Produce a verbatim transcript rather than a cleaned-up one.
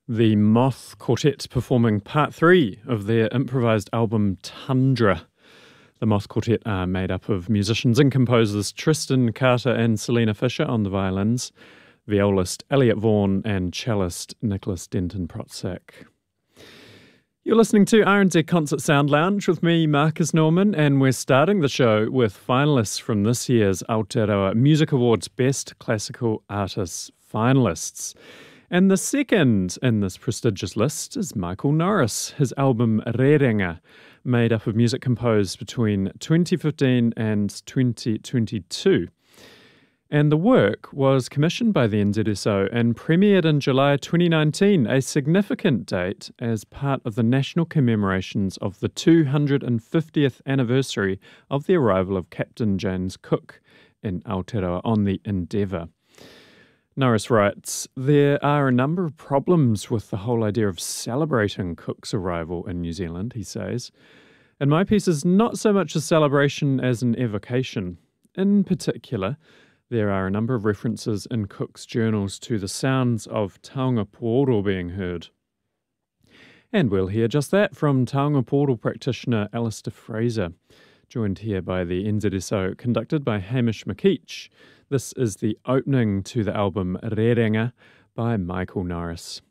The Moth Quartet performing part three of their improvised album Tundra. The Moth Quartet are made up of musicians and composers Tristan Carter and Selena Fisher on the violins, violist Elliot Vaughan and cellist Nicholas Denton-Protzak. You're listening to R N Z Concert Sound Lounge with me, Marcus Norman, and we're starting the show with finalists from this year's Aotearoa Music Awards Best Classical Artists finalists. And the second in this prestigious list is Michael Norris. His album Rerenga, made up of music composed between twenty fifteen and twenty twenty-two. And the work was commissioned by the N Z S O and premiered in July twenty nineteen, a significant date as part of the national commemorations of the two hundred fiftieth anniversary of the arrival of Captain James Cook in Aotearoa on the Endeavour. Norris writes, "There are a number of problems with the whole idea of celebrating Cook's arrival in New Zealand," he says. "And my piece is not so much a celebration as an evocation. In particular, there are a number of references in Cook's journals to the sounds of taonga pōoro being heard." And we'll hear just that from taonga pōoro practitioner Alistair Fraser, joined here by the N Z S O, conducted by Hamish McKeach. This is the opening to the album Rerenga by Michael Norris.